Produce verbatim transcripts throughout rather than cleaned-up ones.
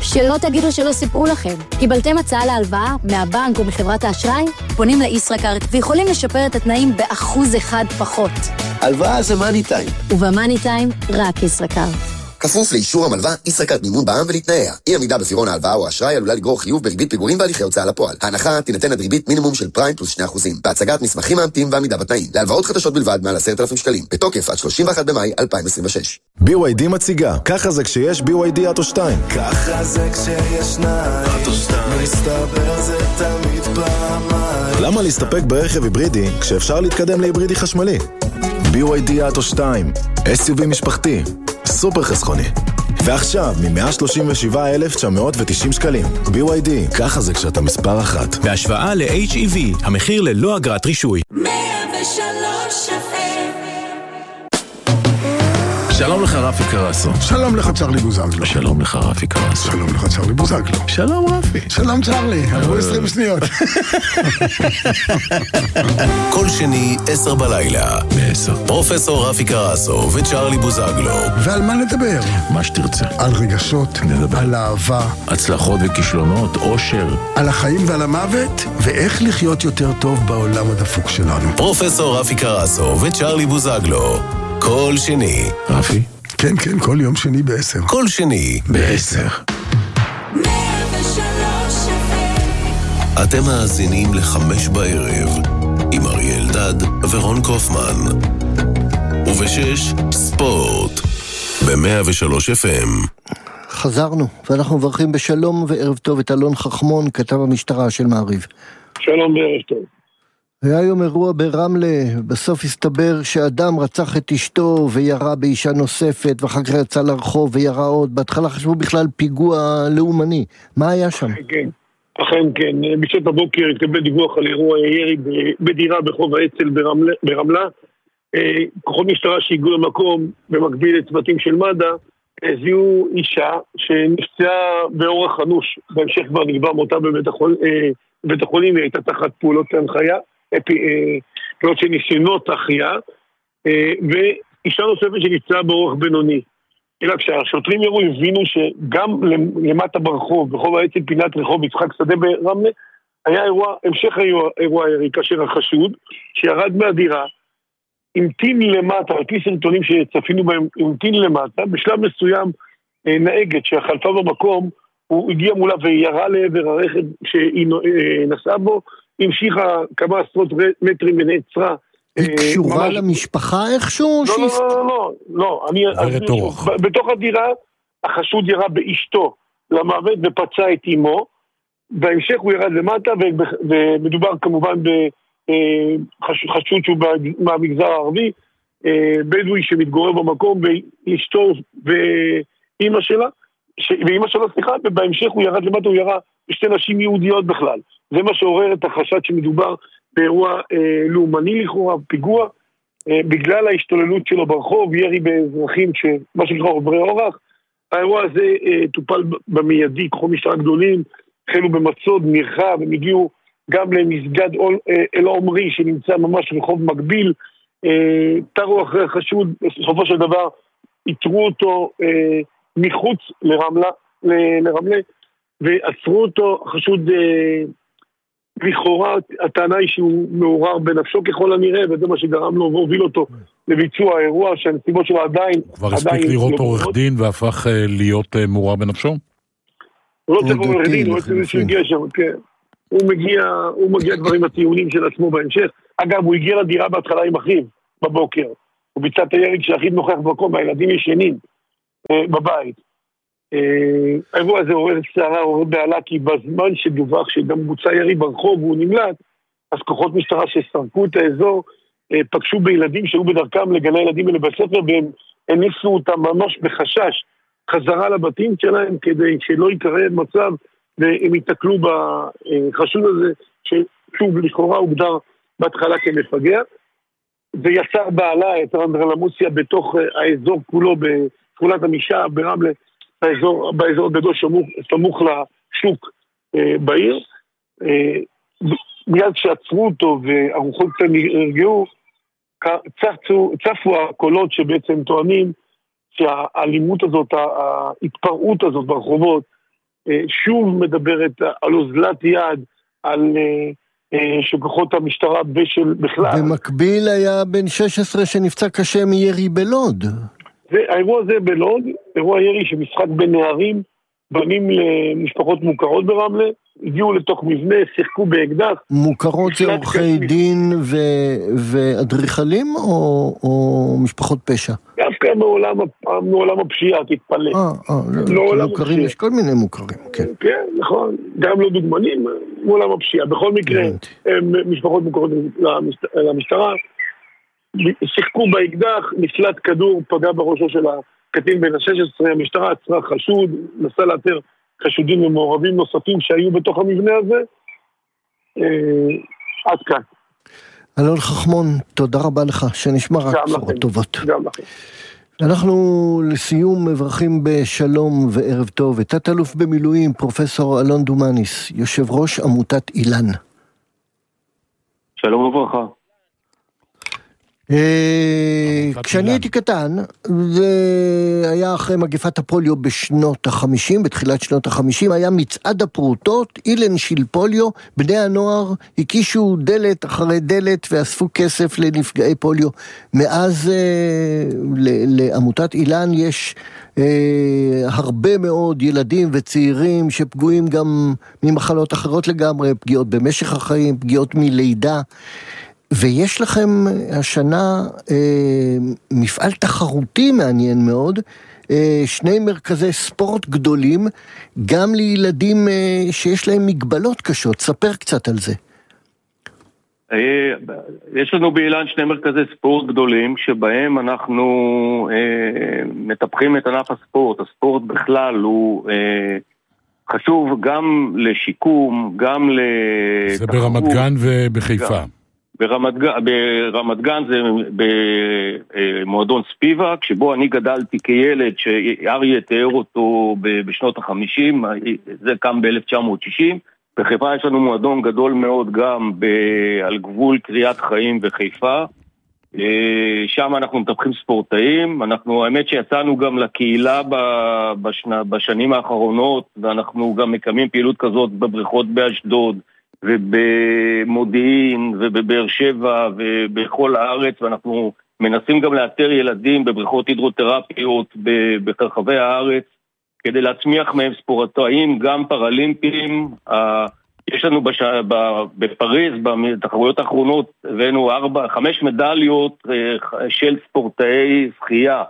שלא תגידו שלא סיפרו לכם. קיבלתם הצעה להלוואה מהבנק או מחברת האשראי? פונים לישראכרט ויכולים לשפר את התנאים באחוז אחד פחות. הלוואה זה מאני טיים. ובמאני טיים רק ישראכרט. כפוף לאישור המלווה, ישראכרט מימון בע"מ ולתנאיה. אי עמידה בפירעון ההלוואה או האשראי עלולה לגרור חיוב בריבית פיגורים והליכי הוצאה לפועל. ההנחה תינתן עד ריבית מינימום של פריים פלוס שני אחוזים. בהצגת מסמכים מאמתים ועמידה בתנאים. להלוואות חדשות בלבד מעל עשרת אלפים שקלים. בתוקף עד שלושים ואחד במאי אלפיים עשרים ושש. בי וואי די מציגה. ככה זה כשיש בי וואי די אוטו שתיים. ככה זה כשיש שניים. אוטו שתיים. מסתבר זה תמיד פעמיים. למה להסתפק ברכב היברידי כשאפשר להתקדם להיברידי חשמלי? בי וואי די אוטו שתיים. אס יו וי משפחתי. סופר חסכוני. ועכשיו, מ-מאה שלושים ושבעה אלף תשע מאות ותשעים שקלים. בי וואי די, ככה זה כשאתה מספר אחת. בהשוואה ל-אייץ' אי וי, המחיר ללא אגרת רישוי. מאה ושלוש אף אם. שלום לך רפי קרסו. שלום לך צ'רלי בוזגלו. שלום לך רפי קרסו. שלום לך צ'רלי בוזגלו. שלום רפי. שלום צ'רלי, עברו עשרים שניות. כל שני, עשר בלילה. בעשר. פרופסור רפי קרסו וצ'רלי בוזגלו. ועל מה נדבר? מה שתרצה. על רגשות, נדבר. על אהבה. הצלחות וכישלונות, אושר. על החיים ועל המוות, ואיך לחיות יותר טוב בעולם הדפוק שלנו. פרופסור רפי קרסו וצ'רלי בוזגלו. כל שני. רפי? כן, כן, כל יום שני בעשר. כל שני בעשר. מאה ושלוש אף אם. אתם מאזינים לחמש בערב עם אריה אלדד ורון קופמן. ובשש ספורט ב-מאה ושלוש אף אם. חזרנו, ואנחנו מברכים בשלום וערב טוב את אלון חכמון, כתב המשטרה של מעריב. שלום וערב טוב. היה היום אירוע ברמלה, בסוף הסתבר שאדם רצח את אשתו וירה באישה נוספת, ואחר כך יצא לרחוב וירה עוד. בהתחלה חשבו בכלל פיגוע לאומני. מה היה שם? כן, אכן כן. בשעות הבוקר התקבל דיווח על אירוע ירי בדירה בחוב האצ"ל ברמלה. ברמלה. כוחות משטרה שהגיעו למקום במקביל לצוותים של מד"א, זיהו אישה שנפצעה באורח אנוש. בהמשך כבר נקבע מותה בבית החול, בבית החולים, היא הייתה תחת פעולות להנחיה. פעולות של ניסיונות החיה, ואישה נוספת שנפצעה באורח בינוני. אלא כשהשוטרים ירו הבינו שגם למטה ברחוב, ברחוב האצ"ל פינת רחוב יצחק שדה ברמלה, היה אירוע, המשך אירוע ירי, כאשר החשוד שירד מהדירה, המתין למטה, על פי סרטונים שצפינו בהם, המתין למטה, בשלב מסוים נהגת שחלפה במקום, הוא הגיע מולה וירה לעבר הרכב שהיא נסעה בו, המשיכה כמה עשרות מטרים ונעצרה. היא קשורה למשפחה איכשהו? לא, לא, לא, לא, לא. בתוך הדירה החשוד ירה באשתו למוות ופצע את אמו, בהמשך הוא ירד למטה, ומדובר כמובן בחשוד שהוא מהמגזר הערבי, בדואי שמתגורר במקום, ואשתו ואימא שלה, ואימא שלו, סליחה, ובהמשך הוא ירד למטה, הוא ירה בשתי נשים יהודיות בכלל. זה מה שעורר את החשד שמדובר באירוע אה, לאומני לכאורה, פיגוע, אה, בגלל ההשתוללות שלו ברחוב, ירי באזרחים, מה שנקרא עוברי אורח. האירוע הזה אה, טופל במיידי, כוחות משטרה גדולים, החלו במצוד, נרחב, הם הגיעו גם למסגד אה, אל עומרי, שנמצא ממש רחוב מקביל, אה, תרו אחרי החשוד, בסופו של דבר, יתרו אותו אה, מחוץ לרמלה, ל- לרמלה, ועצרו אותו, חשוד אה, לכאורה, הטענה היא שהוא מעורר בנפשו ככל הנראה, וזה מה שגרם לו והוביל אותו לביצוע האירוע, שהנסיבות שלו עדיין... כבר הספיק לראות עורך דין והפך להיות מעורר בנפשו? הוא לא צריך עורך דין, הוא צריך להגיע שם, כן. הוא מגיע, הוא מגיע כבר עם הטיעונים של עצמו בהמשך. אגב, הוא הגיע לדירה בהתחלה עם אחיו, בבוקר. הוא ביצע את הירי כשאחיו נוכח במקום, והילדים ישנים בבית. האירוע הזה עורר סערה, עורר בעלה, כי בזמן שדווח שגם בוצע ירי ברחוב והוא נמלט, אז כוחות משטרה שסרקו את האזור פגשו בילדים שהיו בדרכם לגני ילדים ולבית ספר, והם הניסו אותם ממש בחשש חזרה לבתים שלהם, כדי שלא יקרה מצב והם יתקלו בחשוד הזה, ששוב לכאורה הוגדר בהתחלה כמפגע. זה יצר בעלה את אנדרלמוסיה בתוך האזור כולו, בשכונת עמישה ברמלה, באזור, באזור הגדול סמוך, סמוך לשוק אה, בעיר. אה, מיד שעצרו אותו והרוחות קצת נרגעו, צפו, צפו הקולות שבעצם טוענים שהאלימות הזאת, ההתפרעות הזאת ברחובות, שוב מדברת על אוזלת יד, על שכוחות המשטרה בשל בכלל. במקביל היה בן שש עשרה שנפצע קשה מירי בלוד. האירוע הזה בלוד, אירוע ירי שמשחק בנערים, בנים למשפחות מוכרות ברמלה, הגיעו לתוך מבנה, שיחקו באקדח. מוכרות זה עורכי דין ואדריכלים או, או משפחות פשע? דווקא מעולם, מעולם הפשיעה, תתפלא. אה, אה, לא מוכרים, יש כל מיני מוכרים, כן. כן, נכון, גם לא דוגמנים, מעולם הפשיעה. בכל מקרה, משפחות מוכרות למשטרה, שיחקו באקדח, נפלט כדור, פגע בראשו של הקטין בן ה-שש עשרה, המשטרה עצרה חשוד, נסה לאתר חשודים ומעורבים נוספים שהיו בתוך המבנה הזה. עד כאן. אלון חכמון, תודה רבה לך, שנשמע רק בשורות טובות. גם לכם. אנחנו לסיום מברכים בשלום וערב טוב את תת-אלוף במילואים פרופסור אלון דומניס, יושב ראש עמותת אילן. שלום וברכה. כשאני הייתי קטן, זה היה אחרי מגפת הפוליו בשנות החמישים, בתחילת שנות החמישים, היה מצעד הפרוטות, אילן של פוליו, בני הנוער הקישו דלת אחרי דלת ואספו כסף לנפגעי פוליו. מאז לעמותת אילן יש הרבה מאוד ילדים וצעירים שפגועים גם ממחלות אחרות לגמרי, פגיעות במשך החיים, פגיעות מלידה. ויש לכם השנה אה, מפעל תחרותי מעניין מאוד, אה, שני מרכזי ספורט גדולים, גם לילדים אה, שיש להם מגבלות קשות. ספר קצת על זה. אה, יש לנו באילן שני מרכזי ספורט גדולים, שבהם אנחנו אה, מטפחים את ענף הספורט. הספורט בכלל הוא אה, חשוב גם לשיקום, גם לתחרות. זה ברמת גן ובחיפה. גם. ברמת, ברמת גן זה במועדון ספיבק, שבו אני גדלתי כילד, שאריה תיאר אותו בשנות החמישים, זה קם ב-אלף תשע מאות שישים. בחיפה יש לנו מועדון גדול מאוד גם על גבול קריית חיים וחיפה. שם אנחנו מטפחים ספורטאים. אנחנו, האמת שיצאנו גם לקהילה בשנה, בשנים האחרונות, ואנחנו גם מקיימים פעילות כזאת בבריכות באשדוד, ובמודיעין ובבאר שבע ובכל הארץ, ואנחנו מנסים גם לאתר ילדים בבריכות הידרותרפיות ברחבי הארץ כדי להצמיח מהם ספורטאים גם פרלימפיים. יש לנו בש... בפריז בתחרויות האחרונות הבאנו ארבע, חמש מדליות של ספורטאי שחייה,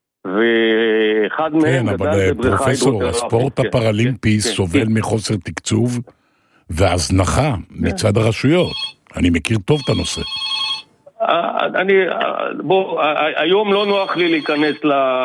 ואחד מהם כן, אבל פרופסור, הספורט הפרלימפי סובל מחוסר תקצוב והזנחה מצד הרשויות. אני מכיר טוב את הנושא. אני, בוא, היום לא נוח לי להיכנס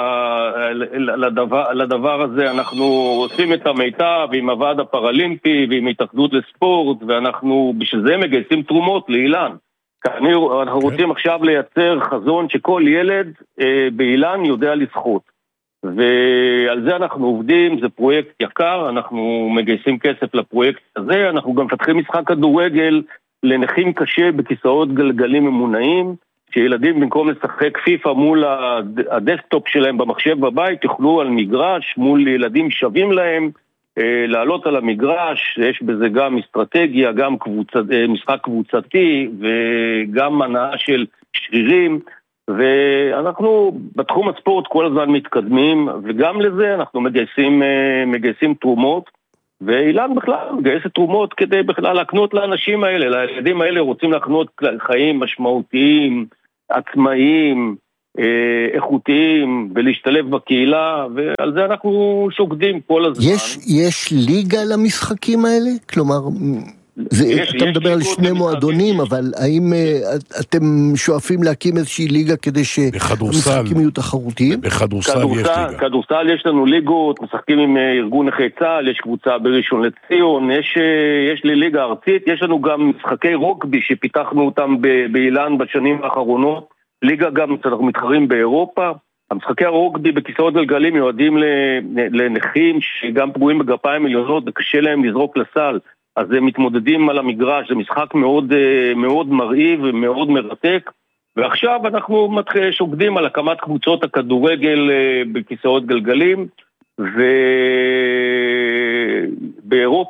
לדבר, לדבר הזה. אנחנו עושים את המיטב עם הוועד הפרלימפי ועם התאחדות לספורט, ואנחנו בשביל זה מגייסים תרומות לאילן. אנחנו רוצים עכשיו לייצר חזון שכל ילד באילן יודע לשחות. ועל זה אנחנו עובדים, זה פרויקט יקר, אנחנו מגייסים כסף לפרויקט הזה, אנחנו גם מפתחים משחק כדורגל לנכים קשה בכיסאות גלגלים ממונעים, שילדים במקום לשחק פיפה מול הדסקטופ שלהם במחשב בבית, יוכלו על מגרש מול ילדים שווים להם, לעלות על המגרש. יש בזה גם אסטרטגיה, גם קבוצה, משחק קבוצתי וגם מנעה של שרירים, ואנחנו בתחום הספורט כל הזמן מתקדמים, וגם לזה אנחנו מגייסים, מגייסים תרומות, ואילן בכלל מגייסת תרומות כדי בכלל להקנות לאנשים האלה, לילדים האלה רוצים להקנות חיים משמעותיים, עצמאיים, איכותיים, ולהשתלב בקהילה, ועל זה אנחנו שוקדים כל הזמן. יש, יש ליגה למשחקים האלה? כלומר... זה, יש, אתה יש מדבר על שני מועדונים, אבל האם uh, אתם שואפים להקים איזושהי ליגה כדי שהמשחקים יהיו תחרותיים? בכדורסל יש ליגה. כדורסל יש לנו ליגות, משחקים עם ארגון נכי צה"ל, יש קבוצה בראשון לציון, יש, יש לי ליגה ארצית, יש לנו גם משחקי רוקבי שפיתחנו אותם באילן בשנים האחרונות, ליגה גם אנחנו מתחרים באירופה. המשחקי הרוקבי בכיסאות גלגלים מיועדים לנכים שגם פגועים בגפיים עליונות וקשה להם לזרוק לסל, אז הם מתמודדים על המגרש. זה משחק מאוד, מאוד מרהיב ומאוד מרתק, ועכשיו אנחנו שוקדים על הקמת קבוצות הכדורגל בכיסאות גלגלים,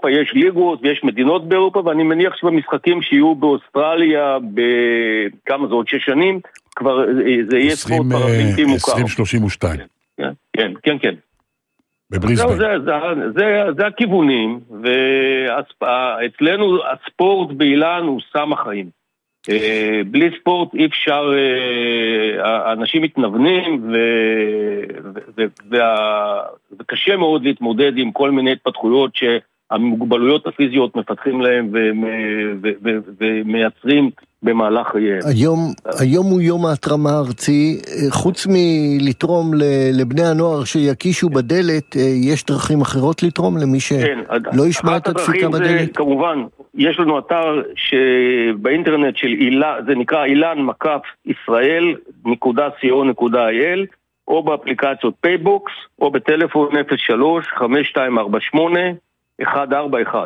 באירופה יש ליגות ויש מדינות באירופה, ואני מניח שבמשחקים שיהיו באוסטרליה בכמה זה עוד שש שנים, כבר זה יהיה ספורט פראלימפי מוכר. עשרים שלושים ושתיים. כן, כן, כן. בבריסבן. זה, זה, זה, זה הכיוונים, ואצלנו הספורט באילן הוא סם החיים. בלי ספורט אי אפשר, האנשים מתנוונים, וקשה מאוד להתמודד עם כל מיני התפתחויות שהמוגבלויות הפיזיות מפתחים להם ומייצרים במהלך חייהם. היום, היום הוא יום ההתרמה הארצי, חוץ מלתרום לבני הנוער שיקישו בדלת, יש דרכים אחרות לתרום למי שלא ישמע את הדפיקה בדלת? כמובן, יש לנו אתר שבאינטרנט של אילן, זה נקרא אילן מקף ישראל נקודה סי או נקודה איי אל, או באפליקציות פייבוקס, או בטלפון אפס שלוש חמש שתיים ארבע שמונה אחת ארבע אחת.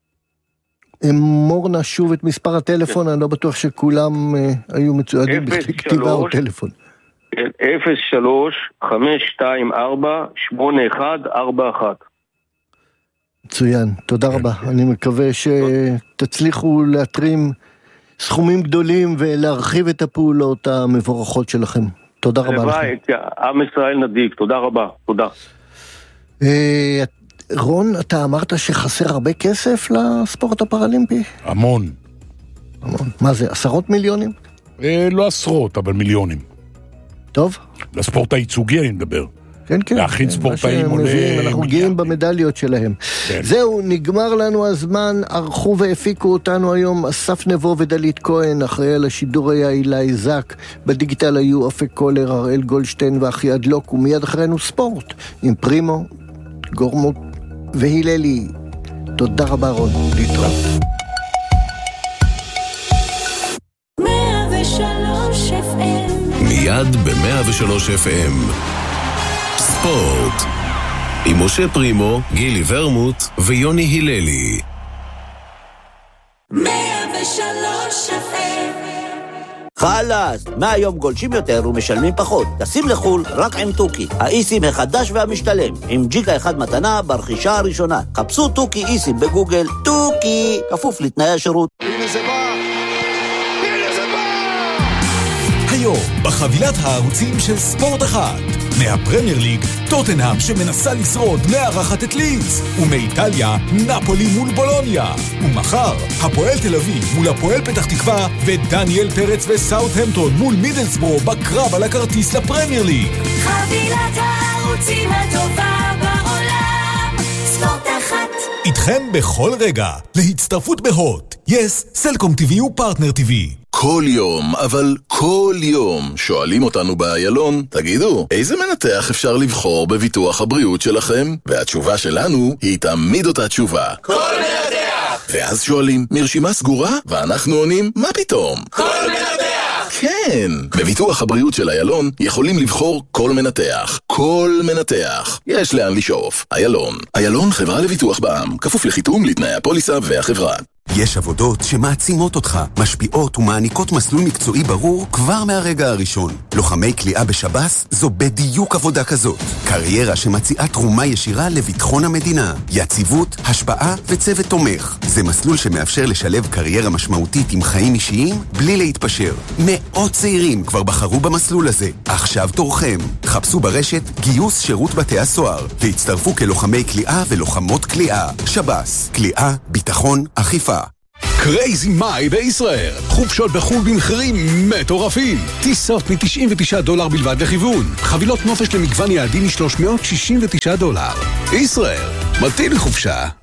אמור נשוב את מספר הטלפון, אני לא בטוח שכולם היו מצוידים בכתיבה או טלפון. אפס שלוש חמש שתיים ארבע שמונה אחת ארבע אחת. מצוין, תודה רבה. אני מקווה שתצליחו להתרים סכומים גדולים ולהרחיב את הפעולות המבורכות שלכם. תודה רבה לכם. עם ישראל נדיב, תודה רבה, תודה. רון, אתה אמרת שחסר הרבה כסף לספורט הפראלימפי? המון. המון. מה זה, עשרות מיליונים? אה, לא עשרות, אבל מיליונים. טוב. לספורט הייצוגי אני מדבר. כן, כן. להכין ספורטאים עולה... אנחנו גאים במדליות שלהם. כן. זהו, נגמר לנו הזמן, ערכו והפיקו אותנו היום אסף נבו ודלית כהן, אחראי על השידור היה אילי זק, בדיגיטל היו אופק קולר, הראל גולדשטיין ואחי הדלוק, ומיד אחרינו ספורט, עם פרימו, גורמות והיללי. תודה רבה רון, להתראות. מאה ושלוש אף אם מיד ב-מאה ושלוש אף אם ספורט עם משה פרימו, גילי ורמוט ויוני היללי. מאה ושלוש אף אם חלאס, מהיום גולשים יותר ומשלמים פחות. טסים לחול רק עם טוקי, האיסים החדש והמשתלם, עם ג'יגה אחד מתנה ברכישה הראשונה. חפשו טוקי איסים בגוגל, טוקי, כפוף לתנאי השירות. הנה זה בא! הנה זה בא! היום, בחבילת הערוצים של ספורט אחד, מהפרמייר ליג, טוטנהאם שמנסה לשרוד מארחת את לידס, ומאיטליה, נפולי מול בולוניה. ומחר, הפועל תל אביב מול הפועל פתח תקווה, ודניאל פרץ וסאות'המפטון מול מידלסבורו בקרב על הכרטיס לפרמייר ליג. חבילת הערוצים הטובה בעולם, ספורט אחת. איתכם בכל רגע, להצטרפות בהוט, יס, סלקום טיווי ופרטנר טיווי. כל יום, אבל כל יום, שואלים אותנו באיילון, תגידו, איזה מנתח אפשר לבחור בביטוח הבריאות שלכם? והתשובה שלנו היא תמיד אותה תשובה. כל מנתח! ואז שואלים, מרשימה סגורה? ואנחנו עונים, מה פתאום? כל מנתח! כן! בביטוח הבריאות של איילון יכולים לבחור כל מנתח. כל מנתח. יש לאן לשאוף. איילון. איילון חברה לביטוח בע"מ, כפוף לחיתום לתנאי הפוליסה והחברה. יש עבודות שמעצימות אותך, משפיעות ומעניקות מסלול מקצועי ברור כבר מהרגע הראשון. לוחמי כליאה בשב"ס זו בדיוק עבודה כזאת. קריירה שמציעה תרומה ישירה לביטחון המדינה, יציבות, השפעה וצוות תומך. זה מסלול שמאפשר לשלב קריירה משמעותית עם חיים אישיים בלי להתפשר. מאות צעירים כבר בחרו במסלול הזה. עכשיו תורכם. חפשו ברשת גיוס שירות בתי הסוהר והצטרפו כלוחמי כליאה ולוחמות כליאה. שב"ס, כליאה, ביטחון, אכיפה. קרייזי מאי בישראל, חופשות בחול במחירים מטורפים, טיסות מ-תשעים ותשעה דולר בלבד לכיוון, חבילות נופש למגוון יעדים מ-שלוש מאות שישים ותשעה דולר. ישראל, מתאים לחופשה.